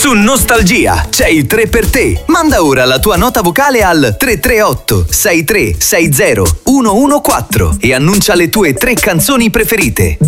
Su Nostalgia c'è il 3 per te. Manda ora la tua nota vocale al 338 6360 114 e annuncia le tue 3 canzoni preferite.